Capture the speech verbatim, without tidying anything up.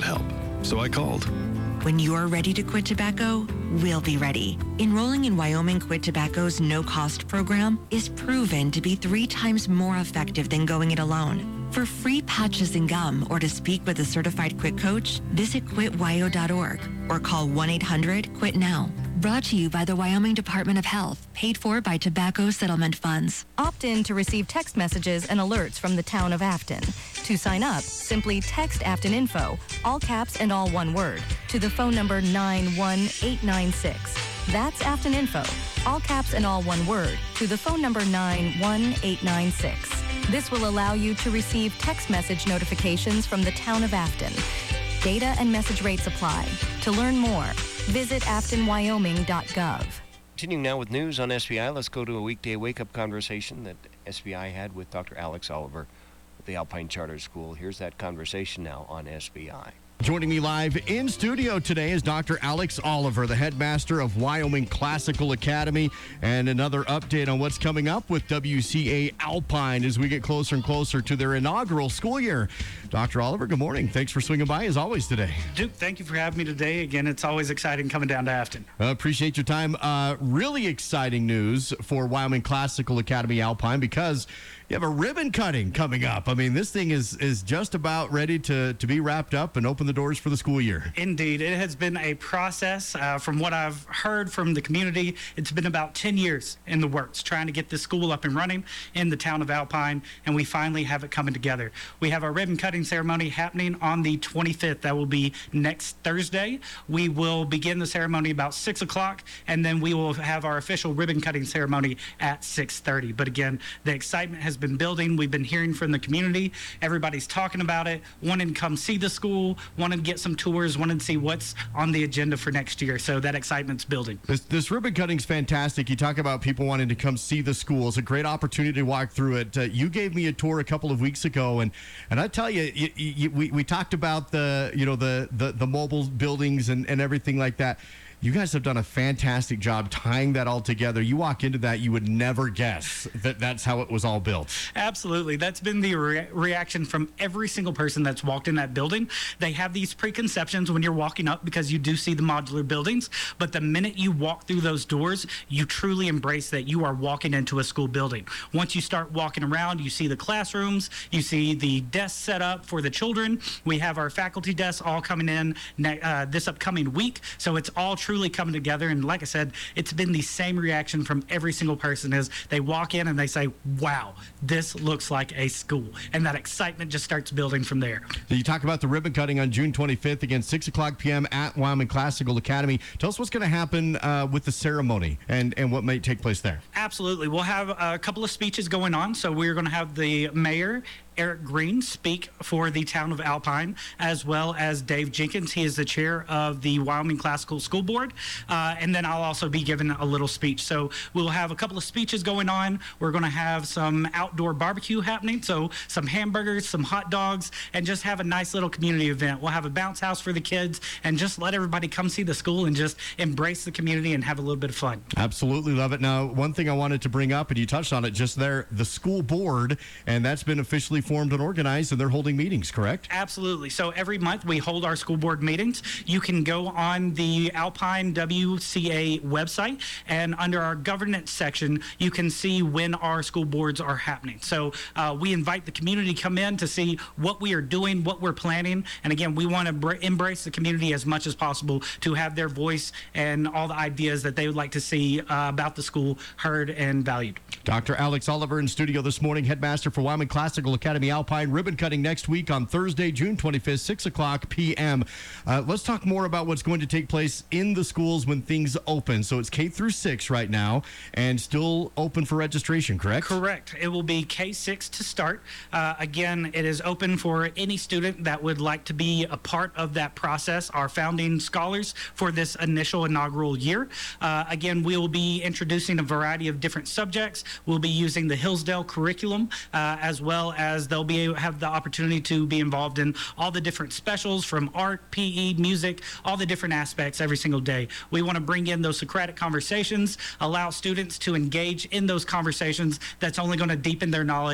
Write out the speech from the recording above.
get help. So I called. When you're ready to quit tobacco, we'll be ready. Enrolling in Wyoming Quit Tobacco's no-cost program is proven to be three times more effective than going it alone. For free patches and gum or to speak with a certified quit coach, visit quit wyo dot org or call one eight hundred quit now. Brought to you by the Wyoming Department of Health, paid for by Tobacco Settlement Funds. Opt in to receive text messages and alerts from the town of Afton. To sign up, simply text Afton Info, all caps and all one word, to the phone number nine one eight nine six. That's Afton Info, all caps and all one word, to the phone number nine one eight nine six. This will allow you to receive text message notifications from the town of Afton. Data and message rates apply. To learn more, visit afton wyoming dot gov. Continuing now with news on S B I, let's go to a weekday wake-up conversation that S B I had with Doctor Alex Oliver at the Alpine Charter School. Here's that conversation now on S B I. Joining me live in studio today is Doctor Alex Oliver, the headmaster of Wyoming Classical Academy, and another update on what's coming up with W C A Alpine as we get closer and closer to their inaugural school year. Doctor Oliver, good morning. Thanks for swinging by as always today. Duke, thank you for having me today. Again, it's always exciting coming down to Afton. Uh, appreciate your time. Uh, really exciting news for Wyoming Classical Academy Alpine because you have a ribbon cutting coming up. I mean, this thing is is just about ready to, to be wrapped up and open the doors for the school year. Indeed. It has been a process. Uh, from what I've heard from the community, it's been about ten years in the works trying to get this school up and running in the town of Alpine, and we finally have it coming together. We have our ribbon cutting ceremony happening on the twenty-fifth. That will be next Thursday. We will begin the ceremony about six o'clock, and then we will have our official ribbon cutting ceremony at six thirty. But again, the excitement has been building. We've been hearing from the community. Everybody's talking about it, wanting to come see the school, wanting to get some tours, wanting to see what's on the agenda for next year. So that excitement's building. This, this ribbon cutting's fantastic. You talk about people wanting to come see the school. It's a great opportunity to walk through it. Uh, you gave me a tour a couple of weeks ago, and and I tell you, you, you we, we talked about the you know the the, the mobile buildings and, and everything like that. You guys have done a fantastic job tying that all together. You walk into that, you would never guess that that's how it was all built. Absolutely. That's been the re- reaction from every single person that's walked in that building. They have these preconceptions when you're walking up because you do see the modular buildings, but the minute you walk through those doors, you truly embrace that you are walking into a school building. Once you start walking around, you see the classrooms, you see the desks set up for the children. We have our faculty desks all coming in uh, this upcoming week, so it's all truly coming together. And like I said, it's been the same reaction from every single person as they walk in and they say, wow, this looks like a school. And that excitement just starts building from there. You talk about the ribbon cutting on June twenty-fifth, again, six o'clock p.m. at Wyoming Classical Academy. Tell us what's going to happen uh, with the ceremony and, and what might take place there. Absolutely. We'll have a couple of speeches going on. So we're going to have the mayor, Eric Green, speak for the town of Alpine, as well as Dave Jenkins. He is the chair of the Wyoming Classical School Board. Uh, and then I'll also be giving a little speech. So we'll have a couple of speeches going on. We're going to have some outdoor barbecue happening. So some hamburgers, some hot dogs, and just have a nice little community event. We'll have a bounce house for the kids and just let everybody come see the school and just embrace the community and have a little bit of fun. Absolutely love it. Now, one thing I wanted to bring up, and you touched on it just there, the school board, and that's been officially formed and organized, and they're holding meetings, correct? Absolutely. So every month we hold our school board meetings. You can go on the Alpine W C A website, and under our governance section, you can see when our school boards are happening. So uh, we invite the community to come in to see what we are doing, what we're planning. And again, we want to br- embrace the community as much as possible to have their voice and all the ideas that they would like to see uh, about the school heard and valued. Doctor Alex Oliver in studio this morning, headmaster for Wyoming Classical Academy Alpine. Ribbon cutting next week on Thursday, June twenty-fifth, six o'clock p.m. Uh, let's talk more about what's going to take place in the schools when things open. So it's K through six right now and still open for registration, correct? Correct. It will be K six to start. Uh, again, it is open for any student that would like to be a part of that process, our founding scholars for this initial inaugural year. Uh, again, we will be introducing a variety of different subjects. We'll be using the Hillsdale curriculum, uh, as well as they'll be able, have the opportunity to be involved in all the different specials from art, P E, music, all the different aspects every single day. We want to bring in those Socratic conversations, allow students to engage in those conversations. That's only going to deepen their knowledge